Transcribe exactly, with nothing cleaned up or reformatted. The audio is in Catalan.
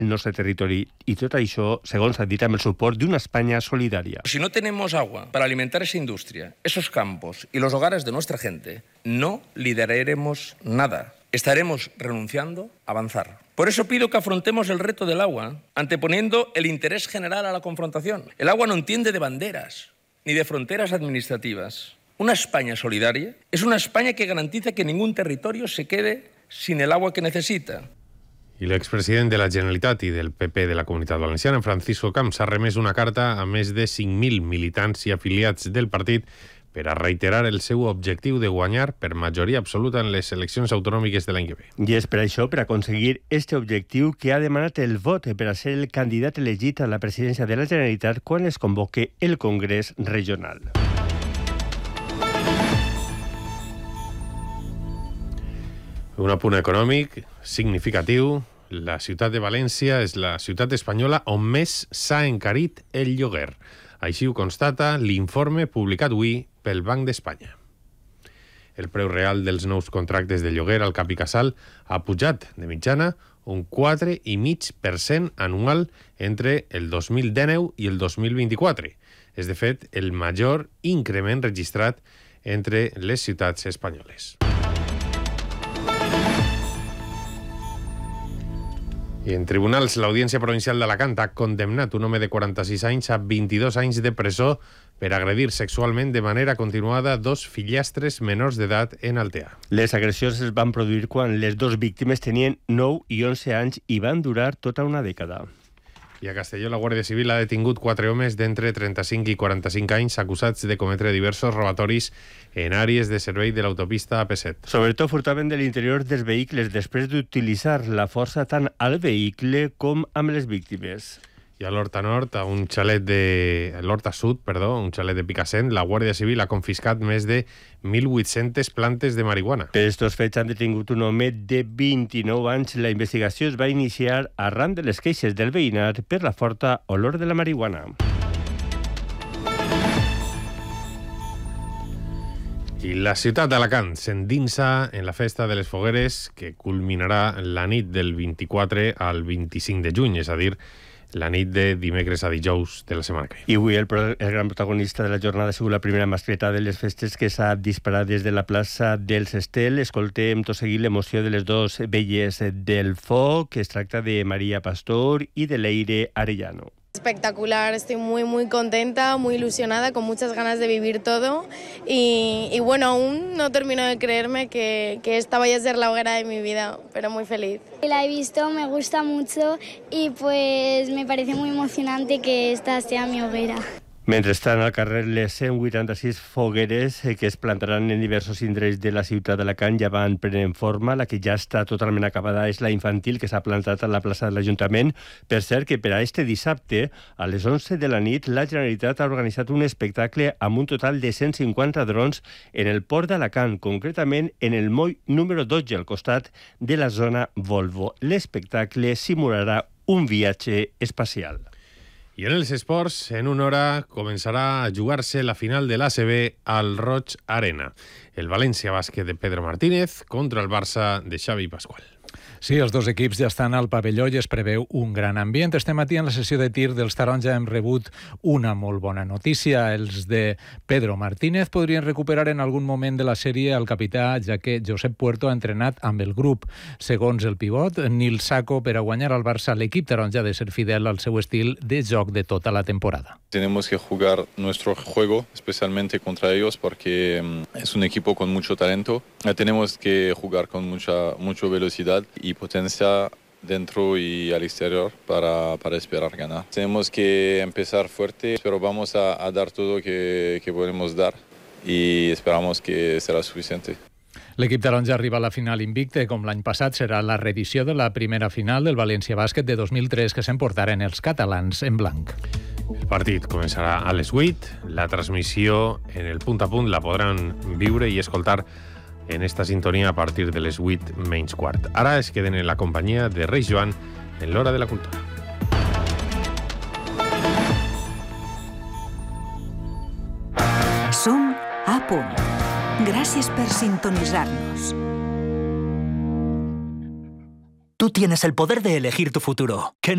el nostre territori. I tot això, segons ha dit, amb el suport d'una Espanya solidària. Si no tenemos agua para alimentar esa industria, esos campos y los hogares de nuestra gente, no lideraremos nada. Estaremos renunciando a avanzar. Por eso pido que afrontemos el reto del agua, anteponiendo el interés general a la confrontación. El agua no entiende de banderas ni de fronteras administrativas. Una España solidaria es una España que garantiza que ningún territorio se quede sin el agua que necesita. I l'expresident de la Generalitat i del P P de la Comunitat Valenciana, Francisco Camps, ha remès una carta a més de cinc mil militants i afiliats del partit per a reiterar el seu objectiu de guanyar per majoria absoluta en les eleccions autonòmiques de l'any que ve. I és per això, per aconseguir este objectiu, que ha demanat el vot per a ser el candidat elegit a la presidència de la Generalitat quan es convoque el Congrés Regional. Un apunt econòmic significatiu. La ciutat de València és la ciutat espanyola on més s'ha encarit el lloguer. Així ho constata l'informe publicat avui pel Banc d'Espanya. El preu real dels nous contractes de lloguer al Cap i Casal ha pujat de mitjana un quatre coma cinc per cent anual entre el dos mil dinou i el dos mil vint-i-quatre. És, de fet, el major increment registrat entre les ciutats espanyoles. I en tribunals, l'Audiència Provincial d'Alacant ha condemnat un home de quaranta-sis anys a vint-i-dos anys de presó per agredir sexualment de manera continuada dos fillastres menors d'edat en Altea. Les agressions es van produir quan les dues víctimes tenien nou i onze anys i van durar tota una dècada. I a Castelló, la Guàrdia Civil ha detingut quatre homes d'entre trenta-cinc i quaranta-cinc anys acusats de cometre diversos robatoris en àrees de servei de l'autopista A P set. Sobretot furtaven de l'interior dels vehicles després d'utilitzar la força tant al vehicle com amb les víctimes. I a l'Horta Nord, a un xalet de... l'Horta Sud, perdó, un xalet de Picassent, la Guàrdia Civil ha confiscat més de mil vuit-centes plantes de marihuana. Per estos fets han detingut un home de vint-i-nou anys. La investigació es va iniciar arran de les queixes del veïnat per la forta olor de la marihuana. I la ciutat d'Alacant s'endinsa en la festa de les fogueres que culminarà la nit del vint-i-quatre al vint-i-cinc de juny, és a dir, la nit de dimecres a dijous de la setmana que ve. I avui el, el gran protagonista de la jornada ha sigut la primera mascleta de les festes que s'ha disparat des de la plaça dels Estel. Escoltem tot seguit l'emoció de les dues velles del foc, que es tracta de María Pastor y de Leire Arellano. Espectacular, estoy muy muy contenta, muy ilusionada, con muchas ganas de vivir todo y, y bueno, aún no termino de creerme que, que esta vaya a ser la hoguera de mi vida, pero muy feliz. La he visto, me gusta mucho y pues me parece muy emocionante que esta sea mi hoguera. Mentrestant, al carrer, les cent vuitanta-sis fogueres que es plantaran en diversos indrets de la ciutat d'Alacant ja van prenent forma. La que ja està totalment acabada és la infantil, que s'ha plantat a la plaça de l'Ajuntament. Per cert, que per a este dissabte, a les onze de la nit, la Generalitat ha organitzat un espectacle amb un total de cent cinquanta drons en el port d'Alacant, concretament en el moll número dotze, al costat de la zona Volvo. L'espectacle simularà un viatge espacial. I en els esports, en una hora començarà a jugar-se la final de l'A C B al Roig Arena. El València Bàsquet de Pedro Martínez contra el Barça de Xavi Pascual. Sí, els dos equips ja estan al pavelló i es preveu un gran ambient. Este matí en la sessió de tir dels taronja hem rebut una molt bona notícia. Els de Pedro Martínez podrien recuperar en algun moment de la sèrie el capità, ja que Josep Puerto ha entrenat amb el grup. Segons el pivot, Nil Saco, per a guanyar al Barça, l'equip taronja ha de ser fidel al seu estil de joc de tota la temporada. Tenemos que jugar nuestro juego, especialmente contra ellos, porque es un equipo con mucho talento. Tenemos que jugar con mucha, mucha velocidad y potencia dentro y al exterior para, para esperar ganar. Tenemos que empezar fuerte, pero vamos a, a dar todo que, que podemos dar y esperamos que será suficiente. L'equip taronja arriba a la final invicte. Com l'any passat, serà la reedició de la primera final del València Bàsquet de dos mil tres que s'emportaren els catalans en blanc. El partit començarà a les vuit. La transmissió en el punt a punt la podran viure i escoltar en esta sintonia a partir de les vuit menys quart. Ara es queden en la companyia de Reis Joan en l'Hora de la Cultura. Som a punt. Gracias por sintonizarnos. Tú tienes el poder de elegir tu futuro. Que